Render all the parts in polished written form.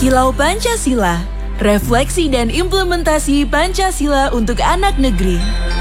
Kilau Pancasila, refleksi dan implementasi Pancasila untuk anak negeri.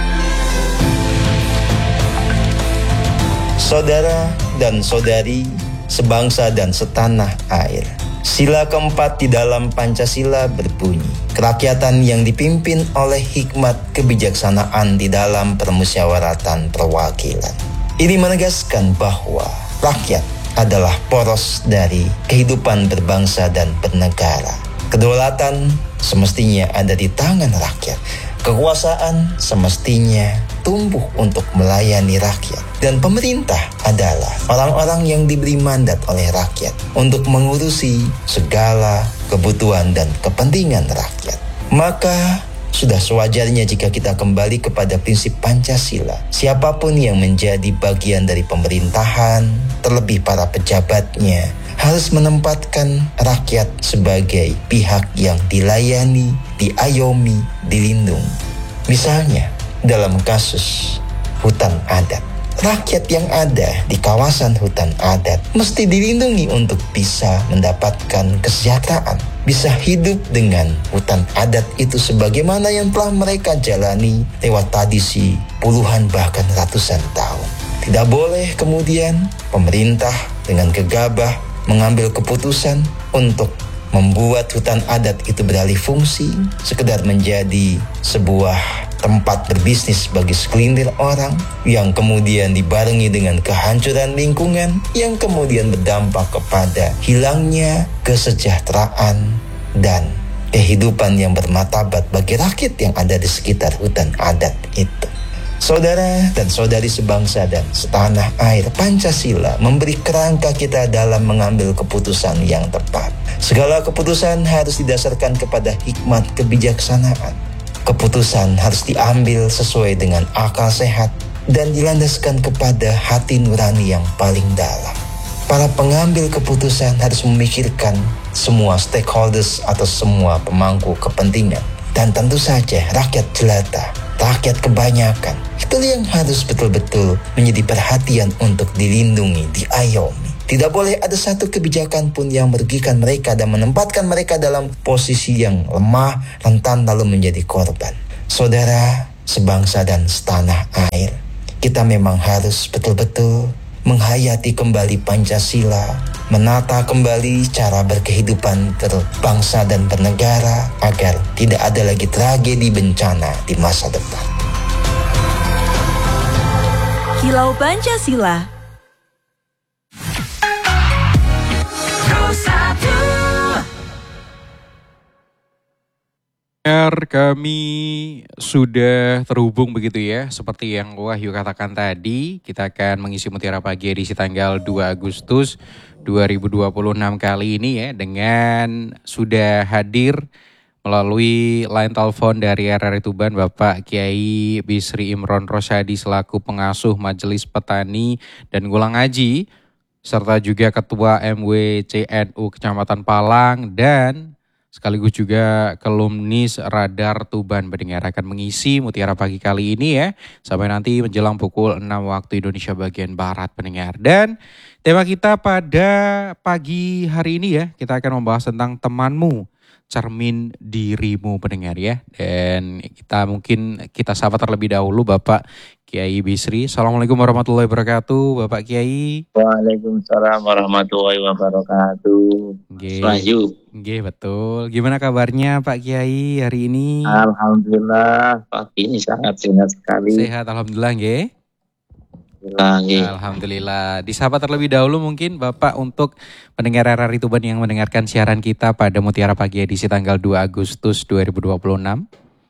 Saudara dan saudari, sebangsa dan setanah air. Sila keempat di dalam Pancasila berbunyi, kerakyatan yang dipimpin oleh hikmat kebijaksanaan di dalam permusyawaratan perwakilan. Ini menegaskan bahwa rakyat adalah poros dari kehidupan berbangsa dan bernegara. Kedaulatan semestinya ada di tangan rakyat. Kekuasaan semestinya tumbuh untuk melayani rakyat. Dan pemerintah adalah orang-orang yang diberi mandat oleh rakyat untuk mengurusi segala kebutuhan dan kepentingan rakyat. Maka sudah sewajarnya jika kita kembali kepada prinsip Pancasila. Siapapun yang menjadi bagian dari pemerintahan, terlebih para pejabatnya, harus menempatkan rakyat sebagai pihak yang dilayani, diayomi, dilindungi. Misalnya, dalam kasus hutan adat, rakyat yang ada di kawasan hutan adat mesti dilindungi untuk bisa mendapatkan kesejahteraan, bisa hidup dengan hutan adat itu sebagaimana yang telah mereka jalani lewat tradisi puluhan bahkan ratusan tahun. Tidak boleh kemudian pemerintah dengan gegabah mengambil keputusan untuk membuat hutan adat itu beralih fungsi, sekedar menjadi sebuah tempat berbisnis bagi segelintir orang, yang kemudian dibarengi dengan kehancuran lingkungan, yang kemudian berdampak kepada hilangnya kesejahteraan dan kehidupan yang bermartabat bagi rakyat yang ada di sekitar hutan adat itu. Saudara dan saudari sebangsa dan setanah air, Pancasila memberi kerangka kita dalam mengambil keputusan yang tepat. Segala keputusan harus didasarkan kepada hikmat kebijaksanaan. Keputusan harus diambil sesuai dengan akal sehat dan dilandaskan kepada hati nurani yang paling dalam. Para pengambil keputusan harus memikirkan semua stakeholders atau semua pemangku kepentingan. Dan tentu saja rakyat jelata, rakyat kebanyakan, itu yang harus betul-betul menjadi perhatian untuk dilindungi, diayomi. Tidak boleh ada satu kebijakan pun yang merugikan mereka dan menempatkan mereka dalam posisi yang lemah, rentan, lalu menjadi korban. Saudara, sebangsa dan setanah air, kita memang harus betul-betul menghayati kembali Pancasila, menata kembali cara berkehidupan berbangsa dan bernegara agar tidak ada lagi tragedi bencana di masa depan. Kilau Pancasila. Kami sudah terhubung begitu ya, seperti yang Wahyu katakan tadi, kita akan mengisi Mutiara Pagi edisi tanggal 2 Agustus 2026 kali ini ya, dengan sudah hadir melalui line telepon dari RRI Tuban Bapak Kiai Bisri Imron Rosyadi selaku pengasuh Majelis Petani dan Ngulang Haji, serta juga Ketua MWCNU Kecamatan Palang dan sekaligus juga kolumnis Radar Tuban Pendengar akan mengisi Mutiara Pagi kali ini ya, sampai nanti menjelang pukul 6 waktu Indonesia bagian Barat pendengar. Dan tema kita pada pagi hari ini ya, kita akan membahas tentang temanmu, cermin dirimu pendengar ya. Dan kita sapa terlebih dahulu Bapak Kiai Bisri. Assalamualaikum warahmatullahi wabarakatuh Bapak Kiai. Waalaikumsalam warahmatullahi wabarakatuh. Nggih, betul. Gimana kabarnya Pak Kiai hari ini? Alhamdulillah pagi ini sangat sehat sekali. Sehat alhamdulillah nggih. Alhamdulillah. Disapa terlebih dahulu mungkin Bapak untuk pendengar RRI Tuban yang mendengarkan siaran kita pada Mutiara Pagi edisi tanggal 2 Agustus 2026.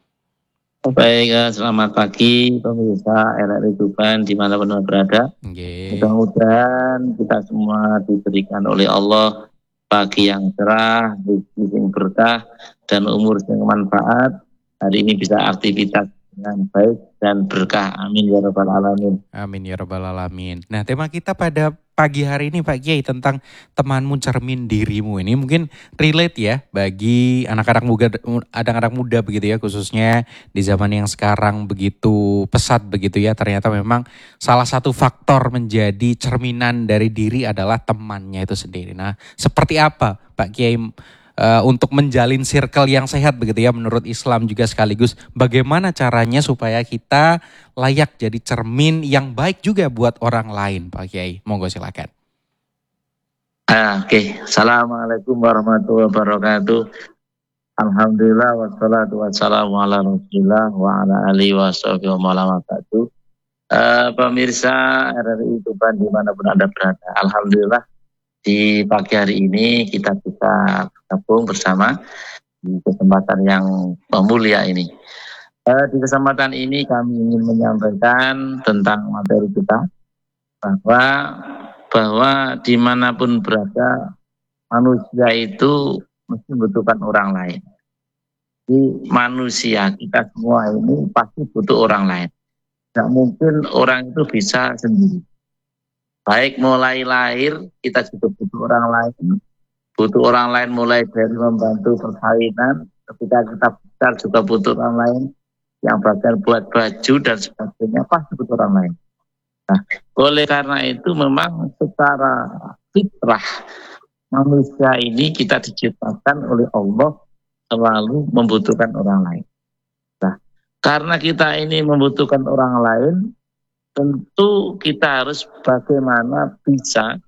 Baik, selamat pagi pemirsa RRI Tuban dimanapun berada. Mudah-mudahan kita semua diberikan oleh Allah pagi yang cerah, rezeki yang berkah, dan umur yang manfaat. Hari ini bisa aktivitas dengan baik dan berkah. Amin ya rabbal alamin. Amin ya rabbal alamin. Nah, tema kita pada pagi hari ini Pak Kiai tentang temanmu cermin dirimu ini mungkin relate ya bagi anak-anak muda begitu ya, khususnya di zaman yang sekarang begitu pesat begitu ya. Ternyata memang salah satu faktor menjadi cerminan dari diri adalah temannya itu sendiri. Nah, seperti apa Pak Kiai untuk menjalin circle yang sehat begitu ya menurut Islam juga, sekaligus bagaimana caranya supaya kita layak jadi cermin yang baik juga buat orang lain, Pak Kiai. Monggo silakan. Oke. Assalamualaikum warahmatullahi wabarakatuh. Alhamdulillah wassalatu wassalamu ala Rasulillah wa ala alihi washabihi wa ala wabarakatuh. Pemirsa RRI Tuban dimanapun Anda berada, alhamdulillah di pagi hari ini kita bisa bergabung bersama di kesempatan yang mulia ini. Di kesempatan ini kami ingin menyampaikan tentang materi kita bahwa dimanapun berada manusia itu mesti membutuhkan orang lain. Di manusia kita semua ini pasti butuh orang lain. Tidak mungkin orang itu bisa sendiri. Baik mulai lahir kita juga butuh orang lain. Butuh orang lain mulai dari membantu persalinan. Ketika kita besar juga butuh orang lain. Yang bagian buat baju dan sebagainya pasti butuh orang lain. Nah, oleh karena itu memang secara fitrah manusia ini kita diciptakan oleh Allah selalu membutuhkan orang lain. Karena kita ini membutuhkan orang lain, tentu kita harus bagaimana bisa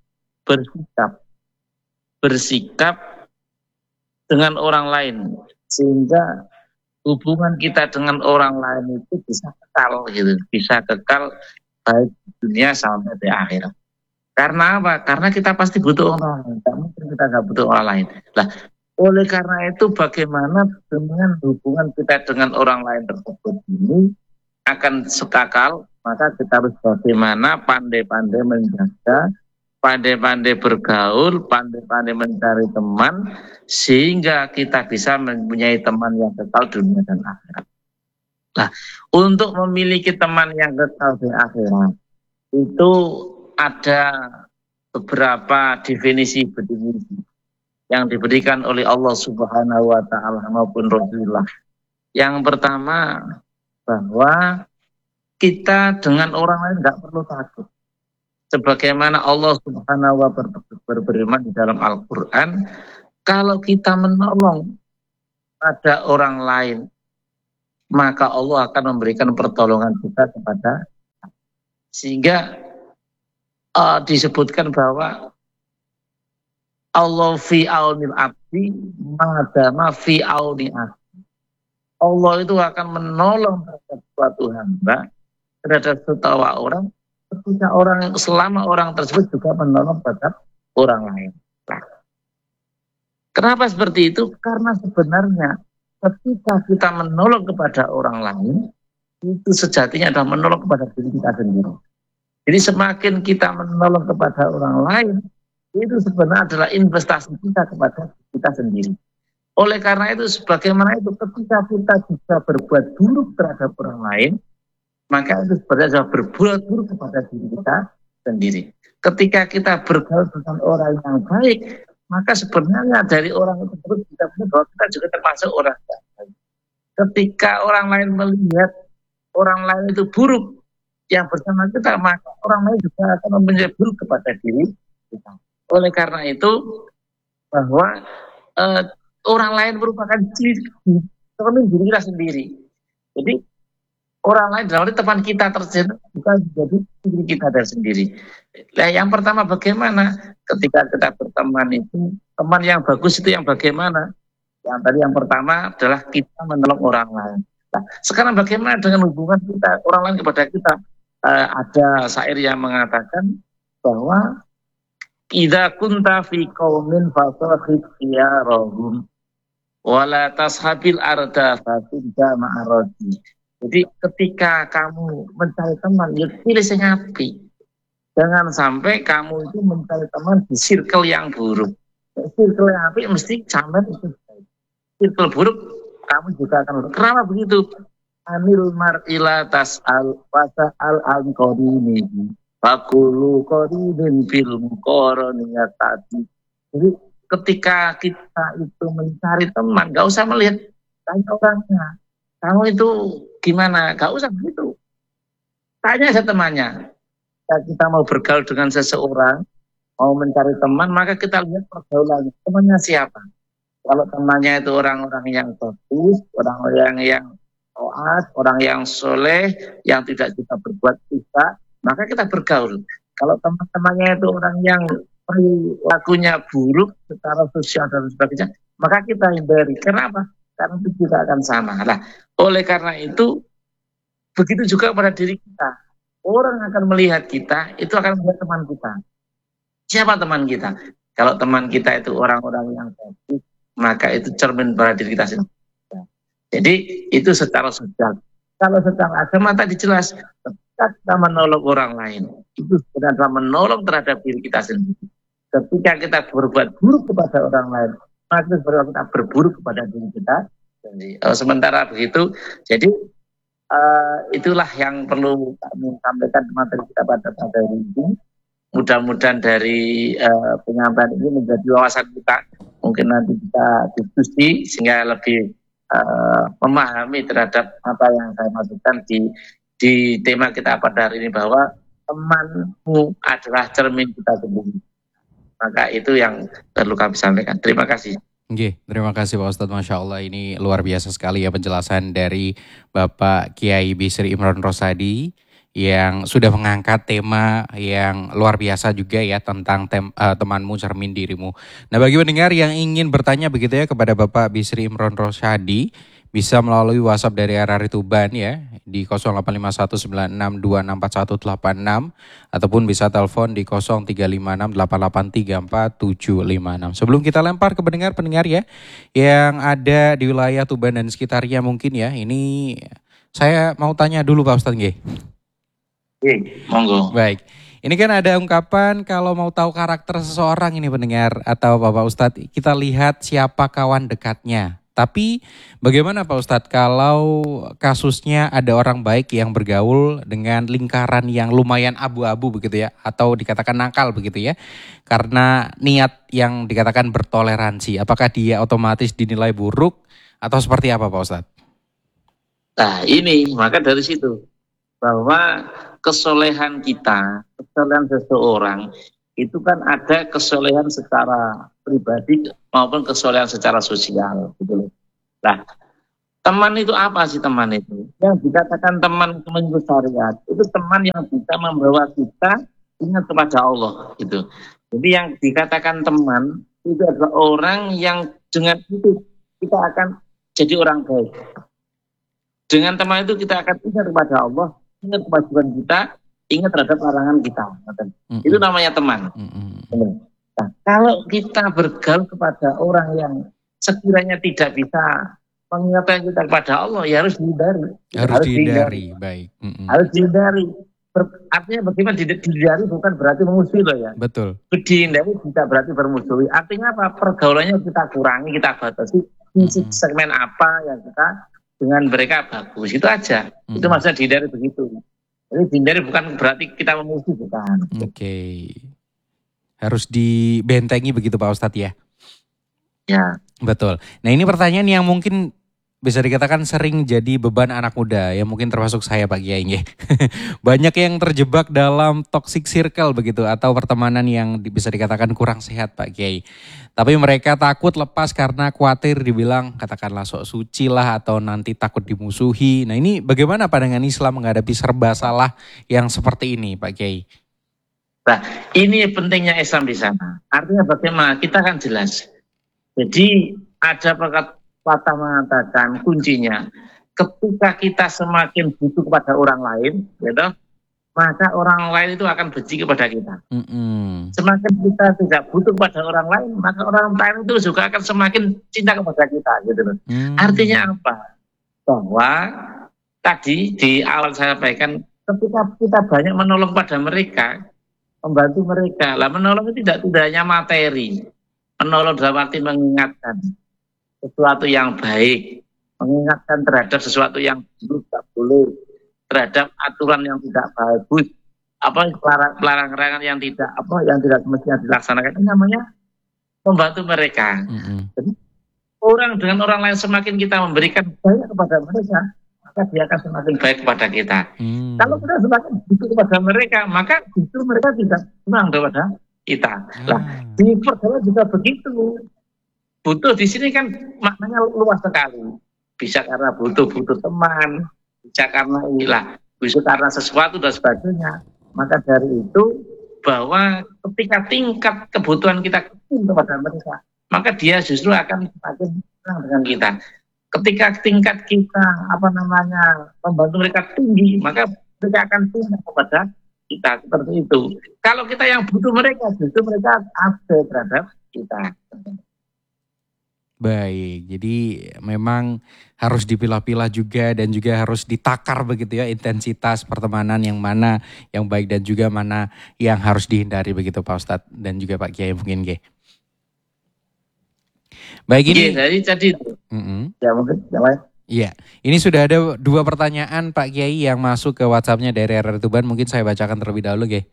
bersikap dengan orang lain, sehingga hubungan kita dengan orang lain itu bisa kekal gitu, bisa kekal baik di dunia sampai di akhirat. Karena apa? Karena kita pasti butuh orang lain, tidak mungkin kita nggak butuh orang lain. Nah, oleh karena itu bagaimana dengan hubungan kita dengan orang lain tersebut ini akan sekakal, maka kita harus bagaimana pandai-pandai menjaga, pandai-pandai bergaul, pandai-pandai mencari teman, sehingga kita bisa mempunyai teman yang kekal dunia dan akhirat. Nah, untuk memiliki teman yang kekal di akhirat, itu ada beberapa definisi yang diberikan oleh Allah Subhanahu wa Ta'ala maupun Rasulullah. Yang pertama, bahwa kita dengan orang lain nggak perlu takut. Sebagaimana Allah Subhanahu wa Ta'ala berfirman di dalam Al-Quran, kalau kita menolong pada orang lain, maka Allah akan memberikan pertolongan kita kepada, sehingga disebutkan bahwa Allah fi aunil abdi madama fi auni abdi. Allah itu akan menolong terhadap suatu hamba, terhadap setawa orang, ketika selama orang tersebut juga menolong terhadap orang lain. Nah, kenapa seperti itu? Karena sebenarnya ketika kita menolong kepada orang lain, itu sejatinya adalah menolong kepada diri kita sendiri. Jadi semakin kita menolong kepada orang lain, itu sebenarnya adalah investasi kita kepada kita sendiri. Oleh karena itu, sebagaimana itu ketika kita bisa berbuat buruk terhadap orang lain, maka itu sebenarnya adalah berbuat buruk kepada diri kita sendiri. Ketika kita bergaul dengan orang yang baik, maka sebenarnya dari orang tersebut kita bahwa kita juga termasuk orang yang baik. Ketika orang lain melihat orang lain itu buruk yang bersama kita, maka orang lain juga akan menjadi buruk kepada diri kita. Oleh karena itu, bahwa orang lain merupakan cermin diri kita sendiri. Jadi orang lain dalam arti teman kita tersebut bukan jadi diri kita sendiri. Nah, yang pertama bagaimana ketika kita berteman itu, teman yang bagus itu yang bagaimana? Yang pertama adalah kita menolong orang lain. Nah, sekarang bagaimana dengan hubungan kita orang lain kepada kita? Ada syair yang mengatakan bahwa idza kunta fi qaumin fasahib khiyarahum wala tashabil arda fatinda ma'aradi. Jadi ketika kamu mencari teman, ya pilih sing apik. Jangan sampai kamu itu mencari teman di circle yang buruk. Circle yang apik mesti sampean itu baik. Circle buruk kamu juga akan. Kenapa begitu? Anil mar'ila tas'al wasa'al al-qarini. Fakulu qaridin fil muqaraniyat tadi. Jadi ketika kita itu mencari teman, gak usah melihat tanya orangnya. Kamu itu gimana? Gak usah begitu. Tanya saja temannya. Kita mau bergaul dengan seseorang, mau mencari teman, maka kita lihat pergaulannya. Temannya siapa? Kalau temannya itu orang-orang yang bagus, orang-orang yang taat, orang yang soleh, yang tidak juga berbuat dosa, maka kita bergaul. Kalau teman-temannya itu orang yang perilakunya buruk secara sosial dan sebagainya, maka kita hindari. Kenapa? Karena itu juga akan sama. Nah, oleh karena itu, begitu juga pada diri kita. Orang akan melihat kita, itu akan melihat teman kita. Siapa teman kita? Kalau teman kita itu orang-orang yang baik, maka itu cermin pada diri kita sendiri. Jadi itu secara sosial. Kalau secara agama tadi jelas, ketika kita menolong orang lain, itu sebenarnya menolong terhadap diri kita sendiri. Ketika kita berbuat buruk kepada orang lain, maka itu sebenarnya kita berburuk kepada diri kita sendiri. Sementara begitu, jadi itulah yang perlu kami sampaikan materi kita pada hari ini. Mudah-mudahan dari penyampaian ini menjadi wawasan kita. Mungkin nanti kita diskusi sehingga lebih memahami terhadap apa yang saya maksudkan di tema kita pada hari ini, bahwa temanmu adalah cermin kita sendiri. Maka itu yang perlu kami sampaikan. Terima kasih. Oke, terima kasih Pak Ustadz. Masya Allah, ini luar biasa sekali ya penjelasan dari Bapak Kiai Bisri Imron Rosadi yang sudah mengangkat tema yang luar biasa juga ya tentang temanmu cermin dirimu. Nah, bagi pendengar yang ingin bertanya begitu ya kepada Bapak Bisri Imron Rosadi, bisa melalui WhatsApp dari RRI Tuban ya di 085196264186 ataupun bisa telepon di 0356883476. Sebelum kita lempar ke pendengar ya yang ada di wilayah Tuban dan sekitarnya mungkin ya, ini saya mau tanya dulu Pak Ustadz nggih. Monggo. Baik. Ini kan ada ungkapan kalau mau tahu karakter seseorang ini pendengar atau Bapak Ustadz, kita lihat siapa kawan dekatnya. Tapi bagaimana Pak Ustadz kalau kasusnya ada orang baik yang bergaul dengan lingkaran yang lumayan abu-abu begitu ya, atau dikatakan nakal begitu ya, karena niat yang dikatakan bertoleransi, apakah dia otomatis dinilai buruk atau seperti apa Pak Ustadz? Nah ini, maka dari situ bahwa kesolehan kita, kesolehan seseorang itu kan ada kesolehan secara pribadi maupun kesolehan secara sosial gitu loh. Nah, teman itu apa sih teman itu? Yang dikatakan teman menurut syariat itu teman yang bisa membawa kita ingat kepada Allah gitu. Jadi yang dikatakan teman itu adalah orang yang dengan itu kita akan jadi orang baik. Dengan teman itu kita akan ingat kepada Allah, ingat kewajiban kita, ingat terhadap larangan kita. Itu namanya teman. Nah, kalau kita bergaul kepada orang yang sekiranya tidak bisa mengingatkan kita kepada Allah, ya harus dihindari. Harus dihindari, baik. Harus dihindari. Artinya bagaimana dihindari bukan berarti memusuhi loh ya. Betul. Dihindari tidak berarti bermusuhi. Artinya apa? Pergaulannya kita kurangi, kita batasi. Segmen apa yang kita dengan mereka bagus, itu aja. Itu maksudnya dihindari begitu. Jadi dihindari bukan berarti kita memusuhi, bukan. Oke. Harus dibentengi begitu Pak Ustadz ya? Ya. Betul. Nah ini pertanyaan yang mungkin bisa dikatakan sering jadi beban anak muda, ya mungkin termasuk saya Pak Kiai. Banyak yang terjebak dalam toxic circle begitu, atau pertemanan yang bisa dikatakan kurang sehat Pak Kiai. Tapi mereka takut lepas karena khawatir dibilang katakanlah sok suci lah, atau nanti takut dimusuhi. Nah ini bagaimana pandangan Islam menghadapi serba salah yang seperti ini Pak Kiai? Nah ini pentingnya Islam di sana. Artinya bagaimana? Kita kan jelas. Jadi ada patah mengatakan kuncinya ketika kita semakin butuh kepada orang lain, gitu, maka orang lain itu akan benci kepada kita. Semakin kita tidak butuh kepada orang lain, maka orang lain itu juga akan semakin cinta kepada kita, gitu loh. Artinya apa? Bahwa tadi di awal saya sampaikan, ketika kita banyak menolong pada mereka, membantu mereka, lah menolong itu tidak hanya materi, menolong dalam arti mengingatkan sesuatu yang baik, mengingatkan terhadap sesuatu yang tidak boleh, terhadap aturan yang tidak bagus, larangan yang tidak semestinya dilaksanakan. Ini namanya membantu mereka. Jadi orang dengan orang lain semakin kita memberikan banyak kepada mereka, maka dia akan semakin baik kepada kita. Kalau kita semakin butuh kepada mereka, maka justru mereka tidak senang kepada kita. Lah di pergaulan juga begitu. butuh di sini kan maknanya luas sekali. Bisa karena butuh teman, bisa karena inilah, bisa karena sesuatu dan sebagainya. Maka dari itu bahwa ketika tingkat kebutuhan kita kepada mereka, maka dia justru akan semakin senang dengan kita. Ketika tingkat kita membantu mereka tinggi, maka mereka akan tunduk kepada kita seperti itu. Kalau kita yang butuh mereka, justru mereka ada terhadap kita. Baik, jadi memang harus dipilah-pilah juga dan juga harus ditakar begitu ya intensitas pertemanan yang mana yang baik dan juga mana yang harus dihindari begitu Pak Ustadz dan juga Pak Kiai mungkin Ge. Baik ini. Jadi tadi. Ya mungkin yang lain. Iya, ini sudah ada 2 pertanyaan Pak Kiai yang masuk ke WhatsApp-nya dari RRI Tuban, mungkin saya bacakan terlebih dahulu Ge.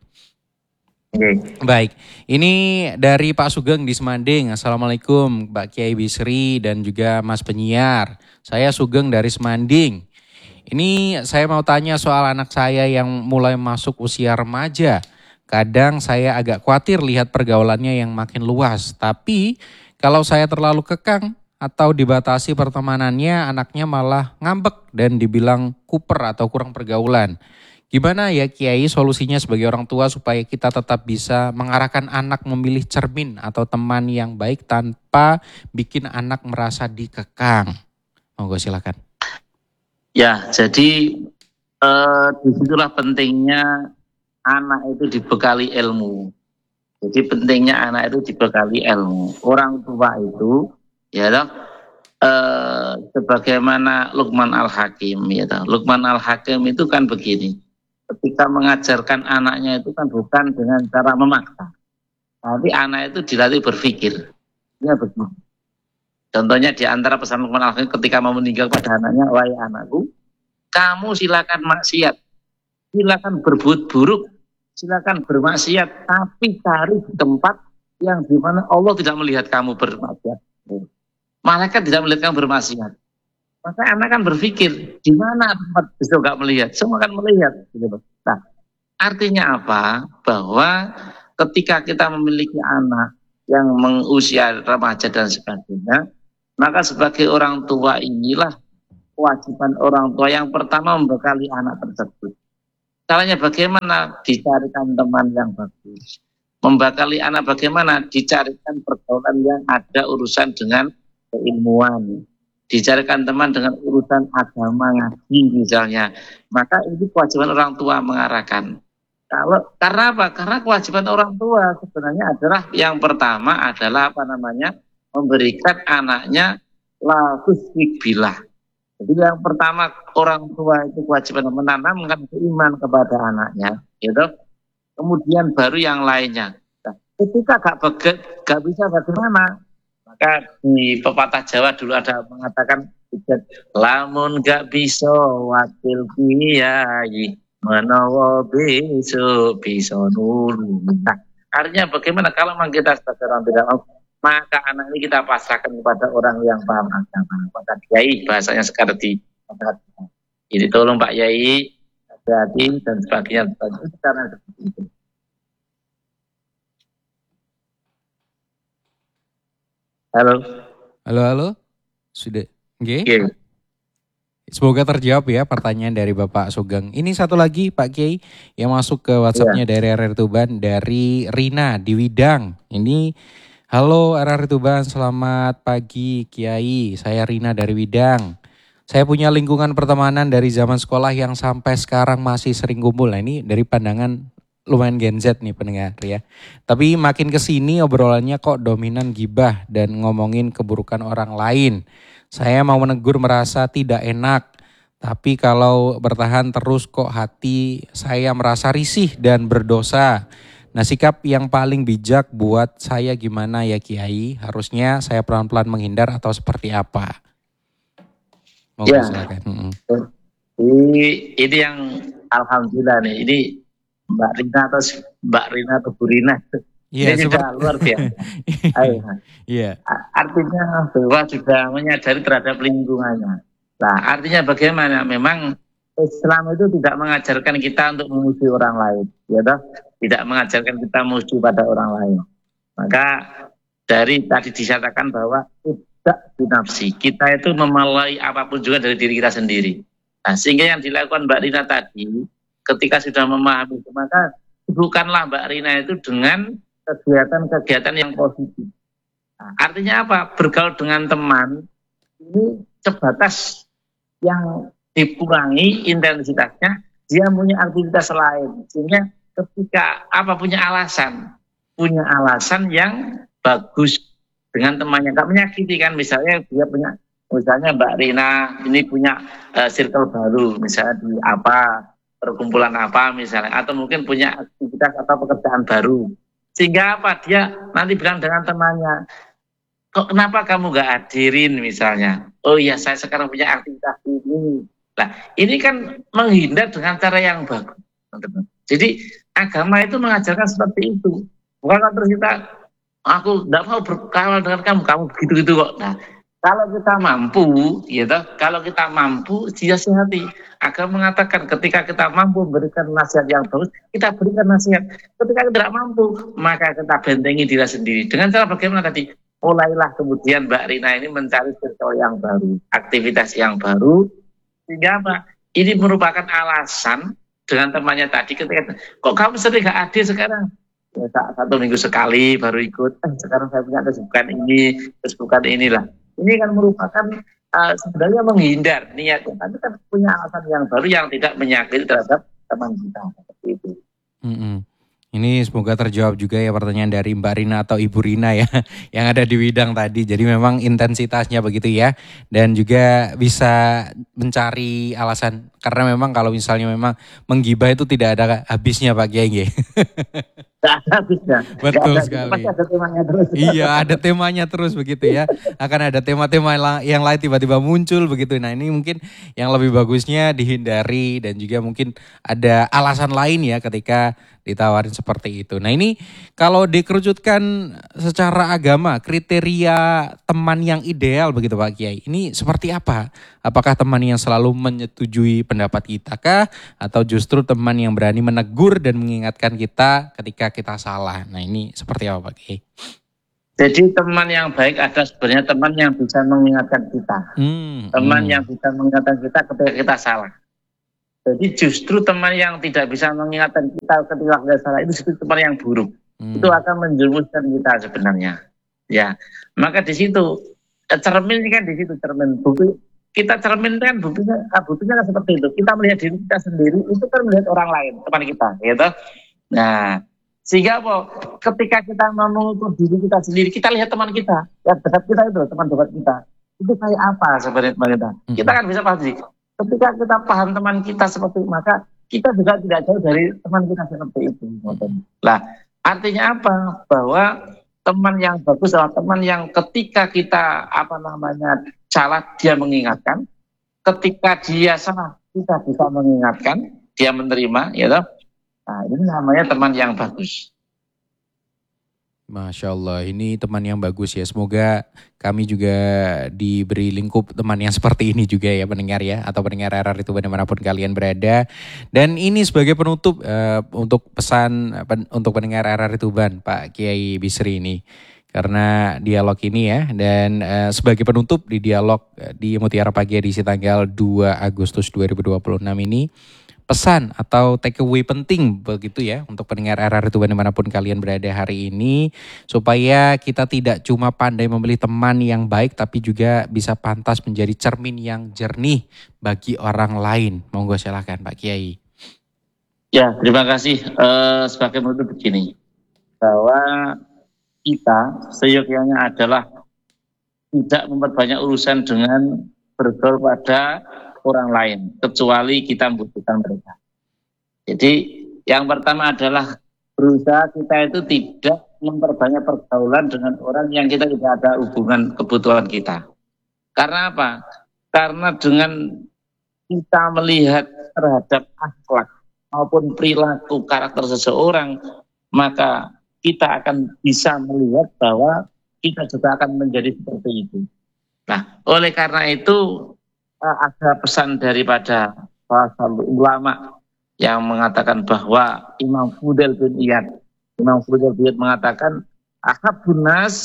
Baik, ini dari Pak Sugeng di Semanding. Assalamualaikum Pak Kiai Bisri dan juga Mas penyiar. Saya Sugeng dari Semanding. Ini saya mau tanya soal anak saya yang mulai masuk usia remaja. Kadang saya agak khawatir lihat pergaulannya yang makin luas. Tapi kalau saya terlalu kekang atau dibatasi pertemanannya, anaknya malah ngambek dan dibilang kuper atau kurang pergaulan. Gimana ya Kiai solusinya sebagai orang tua supaya kita tetap bisa mengarahkan anak memilih cermin atau teman yang baik tanpa bikin anak merasa dikekang? Monggo silakan. Ya, jadi disitulah pentingnya anak itu dibekali ilmu. Jadi pentingnya anak itu dibekali ilmu. Orang tua itu, ya toh, sebagaimana Luqman Al-Hakim, ya toh. Luqman Al-Hakim itu kan begini. Ketika mengajarkan anaknya itu kan bukan dengan cara memaksa, tapi anak itu dilatih berpikir. Ya betul. Contohnya di antara pesan Luqman Al-Hakim ketika mau meninggal pada anaknya, wahai anakku, kamu silakan maksiat, silakan berbuat buruk, silakan bermaksiat, tapi cari di tempat yang dimana Allah tidak melihat kamu bermaksiat. Malaikat tidak melihat kamu bermaksiat. Maka anak kan berpikir, di mana tempat bisa nggak melihat? Semua akan melihat. Nah, artinya apa? Bahwa ketika kita memiliki anak yang mengusia remaja dan sebagainya, maka sebagai orang tua inilah kewajiban orang tua yang pertama membekali anak tersebut. Caranya bagaimana? Dicarikan teman yang bagus. Membekali anak bagaimana? Dicarikan pergaulan yang ada urusan dengan keilmuan. Dicarikan teman dengan urusan agama ngaji misalnya, maka ini kewajiban orang tua mengarahkan. Karena apa? Karena kewajiban orang tua sebenarnya adalah yang pertama adalah memberikan anaknya la tusyrik billah. Jadi yang pertama orang tua itu kewajiban menanamkan iman kepada anaknya, gitu. Kemudian baru yang lainnya. Nah, ketika gak bisa bagaimana? Maka di pepatah Jawa dulu ada mengatakan, lamun gak bisa wakil kiai menawa besok bisa nulu. Nah, artinya bagaimana kalau memang kita sebagai orang tidak mau, maka anak ini kita pasrahkan kepada orang yang paham agama, kepada kiai bahasanya sekarang di masyarakat. Jadi tolong Pak Yai hati-hati dan sebagainya karena seperti itu. Halo. Sudah. Oke. Okay. Semoga terjawab ya pertanyaan dari Bapak Sugeng. Ini satu lagi Pak Kiai yang masuk ke WhatsApp-nya dari RRI Tuban, dari Rina di Widang. Ini, halo RRI Tuban, selamat pagi Kiai. Saya Rina dari Widang. Saya punya lingkungan pertemanan dari zaman sekolah yang sampai sekarang masih sering kumpul. Nah, ini dari pandangan lumayan Gen Z nih pendengar ya. Tapi makin kesini obrolannya kok dominan gibah dan ngomongin keburukan orang lain. Saya mau menegur merasa tidak enak. Tapi kalau bertahan terus kok hati saya merasa risih dan berdosa. Nah, sikap yang paling bijak buat saya gimana ya Kiai? Harusnya saya pelan-pelan menghindar atau seperti apa? Ya, ini yang alhamdulillah nih. Ini Mbak Rina atau Bu Rina. Iya, ini sudah luar biasa. Iya. Artinya bahwa sudah menyadari terhadap lingkungannya. Nah, artinya bagaimana? Memang Islam itu tidak mengajarkan kita untuk memuji orang lain, ya toh? Tidak mengajarkan kita memuji pada orang lain. Maka dari tadi dinyatakan bahwa tidak binafsi. Kita itu memalai apapun juga dari diri kita sendiri. Nah, sehingga yang dilakukan Mbak Rina tadi, ketika sudah memahami itu, maka bukanlah Mbak Rina itu dengan kegiatan-kegiatan yang positif. Nah, artinya apa? Bergaul dengan teman ini sebatas yang dikurangi intensitasnya, dia punya aktivitas lain. Sehingga ketika punya alasan yang bagus dengan temannya, nggak menyakiti kan. Misalnya dia punya, misalnya Mbak Rina ini punya circle baru, misalnya di perkumpulan misalnya, atau mungkin punya aktivitas atau pekerjaan baru, sehingga dia nanti bilang dengan temannya, kok kenapa kamu nggak hadirin misalnya, oh iya saya sekarang punya aktivitas ini. Nah ini kan menghindar dengan cara yang bagus. Jadi agama itu mengajarkan seperti itu, bukan terus kita, aku tidak mau berkawan dengan kamu begitu-gitu kok. Nah, kalau kita mampu, disihati. Agama mengatakan ketika kita mampu memberikan nasihat yang bagus, kita berikan nasihat. Ketika kita tidak mampu, maka kita bentengi diri sendiri. Dengan cara bagaimana tadi? Mulailah kemudian Mbak Rina ini mencari circle yang baru, aktivitas yang baru, sehingga ini merupakan alasan dengan temannya tadi ketika, kok kamu sering gak hadir sekarang? Ya, 1 minggu sekali baru ikut. Sekarang saya punya kesibukan inilah. Ini kan merupakan sebenarnya menghindar niatnya, tapi kan punya alasan yang baru yang tidak menyakiti terhadap teman kita. Seperti itu. Ini semoga terjawab juga ya pertanyaan dari Mbak Rina atau Ibu Rina ya yang ada di Widang tadi. Jadi memang intensitasnya begitu ya, dan juga bisa mencari alasan, karena memang kalau misalnya memang menggibah itu tidak ada habisnya Pak Kiai. Tidak ada habisnya. Betul sekali. Pasti ada temanya terus. Iya, ada temanya terus begitu ya. Akan ada tema-tema yang lain tiba-tiba muncul begitu. Nah ini mungkin yang lebih bagusnya dihindari, dan juga mungkin ada alasan lain ya ketika ditawarin seperti itu. Nah ini kalau dikerucutkan secara agama, kriteria teman yang ideal begitu Pak Kiai, ini seperti apa? Apakah teman yang selalu menyetujui pendapat kita kah? Atau justru teman yang berani menegur dan mengingatkan kita ketika kita salah? Nah ini seperti apa Pak Kiai? Jadi teman yang baik ada sebenarnya teman yang bisa mengingatkan kita. Teman yang bisa mengingatkan kita ketika kita salah. Jadi justru teman yang tidak bisa mengingatkan kita ketika kita salah itu teman yang buruk. Itu akan menjerumuskan kita sebenarnya. Ya, maka di situ cermin kan di situ cermin bukti. Kita cermin kan buktinya kan seperti itu. Kita melihat diri kita sendiri, itu kan melihat orang lain, teman kita, gitu. Nah, sehingga ketika kita mengukur diri kita sendiri, kita lihat teman kita, yang dekat kita itu, teman dekat kita, itu kayak apa sebenarnya teman kita. Kita kan bisa paham. Ketika kita paham teman kita seperti itu, maka kita juga tidak jauh dari teman kita seperti itu. Nah, artinya apa? Bahwa teman yang bagus adalah teman yang ketika kita salah dia mengingatkan, ketika dia salah kita bisa mengingatkan, dia menerima, ya toh. Nah, ini namanya teman yang bagus. Masya Allah, ini teman yang bagus ya. Semoga kami juga diberi lingkup teman yang seperti ini juga ya pendengar ya, atau pendengar RRI Tuban dimanapun kalian berada. Dan ini sebagai penutup untuk pesan untuk pendengar RRI Tuban Pak Kiai Bisri ini. Karena dialog ini ya, dan sebagai penutup di dialog di Mutiara Pagi edisi tanggal 2 Agustus 2026 ini, pesan atau take away penting begitu ya untuk pendengar RRI Tuban dimanapun kalian berada hari ini, supaya kita tidak cuma pandai memilih teman yang baik, tapi juga bisa pantas menjadi cermin yang jernih bagi orang lain. Monggo silakan Pak Kiai. Ya, terima kasih. Sebagai penutup begini, bahwa kita seyogyanya adalah tidak memperbanyak urusan dengan bergaul pada orang lain, kecuali kita membutuhkan mereka. Jadi yang pertama adalah berusaha kita itu tidak memperbanyak pergaulan dengan orang yang kita tidak ada hubungan kebutuhan kita. Karena apa? Karena dengan kita melihat terhadap akhlak maupun perilaku karakter seseorang, maka kita akan bisa melihat bahwa kita juga akan menjadi seperti itu. Nah, oleh karena itu ada pesan daripada para ulama yang mengatakan bahwa Imam Fudail bin Iyad mengatakan ahabun nas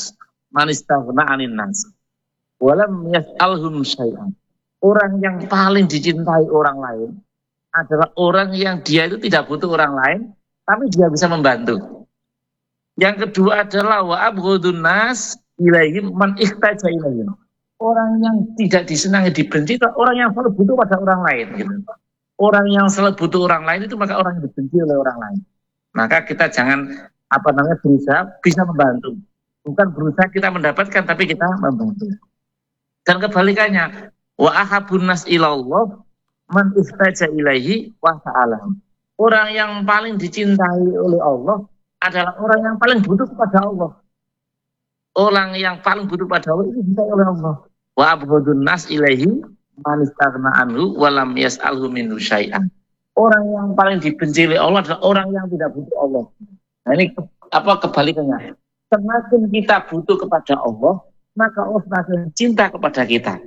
man istaghna 'anin nas walam yas'alhum syai'an. Orang yang paling dicintai orang lain adalah orang yang dia itu tidak butuh orang lain, tapi dia bisa membantu. Yang kedua adalah wa abghadun nas ilaihim man ihtaja ilaihim. Orang yang tidak disenangi, dibenci itu orang yang selalu butuh pada orang lain. Gitu. Orang yang selalu butuh orang lain itu maka orang yang dibenci oleh orang lain. Maka kita jangan berusaha bisa membantu. Bukan berusaha kita mendapatkan, tapi kita membantu. Dan kebalikannya, wa ahabun nas ilallah man ihtaja ilaihi wa ta'ala. Orang yang paling dicintai oleh Allah adalah orang yang paling butuh kepada Allah. Orang yang paling butuh pada Allah itu dicintai oleh Allah. Wa abghadun nas ilaihi man istaghna anhu wa lam yas'alhu minhu syai'an. Orang yang paling dibenci oleh Allah adalah orang yang tidak butuh Allah. Nah ini kebalikannya. Semakin kita butuh kepada Allah, maka Allah semakin cinta kepada kita.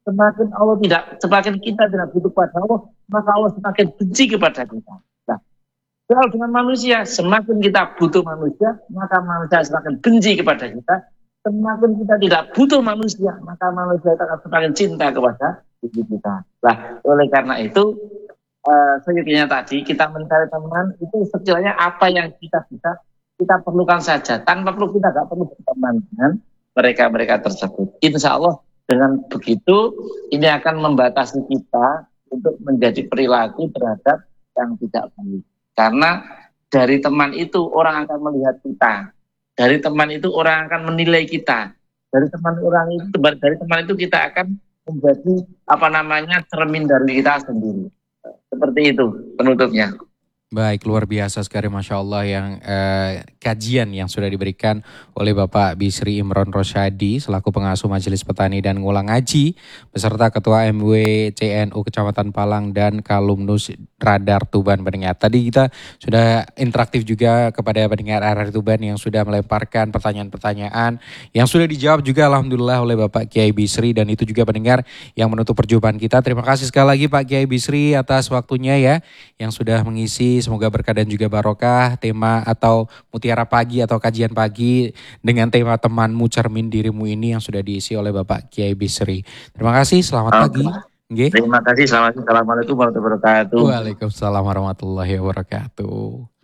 Semakin kita tidak butuh kepada Allah, maka Allah semakin benci kepada kita. Nah, kalau dengan manusia, semakin kita butuh manusia, maka manusia semakin benci kepada kita. Semakin kita tidak butuh manusia, maka manusia akan semakin cinta kepada diri kita. Nah, oleh karena itu, seyogianya tadi kita mencari teman itu sekiranya apa yang kita bisa, kita perlukan saja. Tanpa perlu kita tidak perlu berteman dengan mereka tersebut. Insya Allah dengan begitu ini akan membatasi kita untuk menjadi perilaku terhadap yang tidak baik. Karena dari teman itu orang akan melihat kita. Dari teman itu orang akan menilai kita. Dari teman itu kita akan menjadi cermin dari kita sendiri. Seperti itu penutupnya. Baik, luar biasa sekali Masya Allah yang kajian yang sudah diberikan oleh Bapak Bisri Imron Rosyadi selaku pengasuh Majelis Petani dan Ngulang Ngaji beserta Ketua MW CNU Kecamatan Palang dan Kalumnus Radar Tuban pendengar. Tadi kita sudah interaktif juga kepada pendengar Radar Tuban yang sudah melemparkan pertanyaan-pertanyaan yang sudah dijawab juga Alhamdulillah oleh Bapak Kiai Bisri, dan itu juga pendengar yang menutup perjumpaan kita. Terima kasih sekali lagi Pak Kiai Bisri atas waktunya ya yang sudah mengisi. Semoga berkah dan juga barokah. Tema atau mutiara pagi atau kajian pagi dengan tema temanmu cermin dirimu ini yang sudah diisi oleh Bapak Kiai Bisri. Terima kasih, selamat pagi. Terima kasih, assalamualaikum warahmatullahi wabarakatuh. Waalaikumsalam warahmatullahi wabarakatuh.